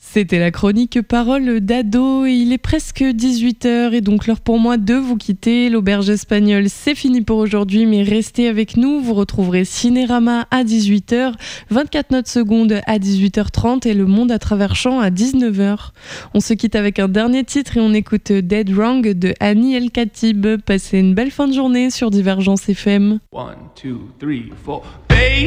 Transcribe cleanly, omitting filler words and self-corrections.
C'était la chronique Parole d'ado et il est presque 18h et donc l'heure pour moi de vous quitter. L'auberge espagnole, c'est fini pour aujourd'hui, mais restez avec nous. Vous retrouverez Cinérama à 18h, 24 notes secondes à 18h30 et Le Monde à travers champs à 19h. On se quitte avec un dernier titre et on écoute Dead Wrong de Annie El Khatib. Passez une belle fin de journée sur Divergence FM. 1, 2, 3, 4.